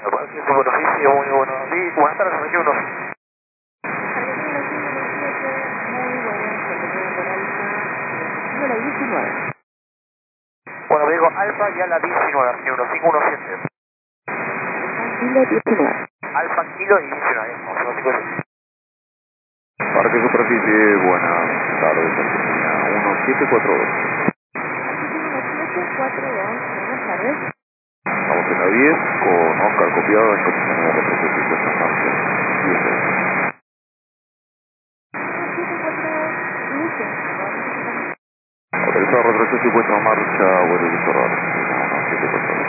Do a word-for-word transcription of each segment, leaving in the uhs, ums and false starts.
Aquí en superficie, muy buenos días. Buenas tardes, me uno. Bueno, me digo Alfa y a la diecinueve, aquí uno cinco uno siete. Kilo diecinueve. Alfa, Kilo y diecinueve. Vamos, cinco siete. Parque Superficie, buenas tardes, Argentina, uno siete cuatro dos. siete cuatro dos, buenas tardes. Estamos en la diez con Oscar copiado en condiciones de retroceso y puesta en marcha. diez dos. Autorizado retroceso y puesta en marcha, vuelo de cerrar. uno siete cuatro dos.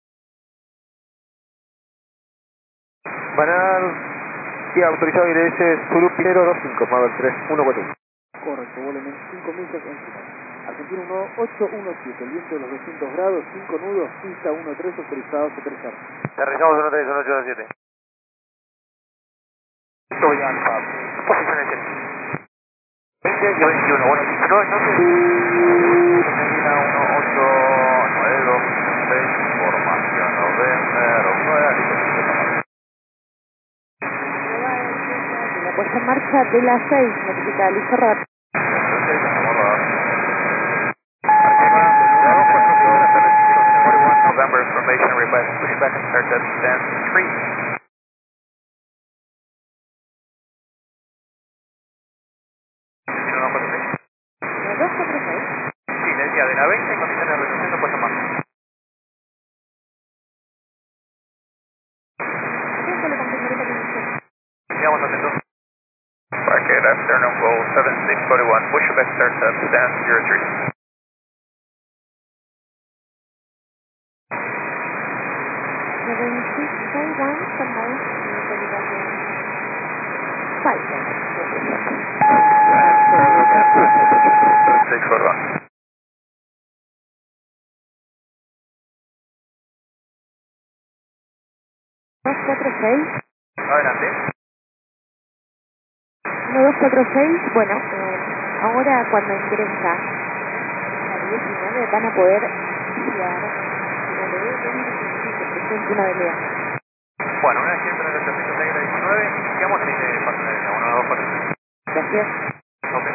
Banal, y autorizado I R S Zulu cero dos cinco, Mabel tres uno cuatro uno. Correcto, vuelo en cinco millas en final. Argentina uno ocho uno siete, el viento de los doscientos grados, cinco nudos, pista uno tres, autorizado a aterrizar. Aterrizamos uno tres uno ocho siete. Soy Alfa, posiciones veinte y veintiuno, bueno, diecinueve, entonces. Argentina uno ocho nueve dos seis, formación November, nueve, La puesta en marcha de las seis, notifica listo cerrar. November information request, pushback and start at stand three. dos cuatro seis. Sí, le decía de la veinte en condiciones de retroceso puesta en marcha. Tiempo le confirmaré la conexión. Sigamos atentos. Bracket afternoon goal seven six four one, pushback start at stand zero three. seven six four one, standby, five. six four one. dos cuatro seis. Adelante. uno dos cuatro seis, bueno, eh, ahora cuando ingresa a diecinueve van a poder iniciar una D que presente una habilidad. Bueno, una vez que entra en el servicio de la diecinueve, iniciamos y te paso la uno dos cuatro. Gracias.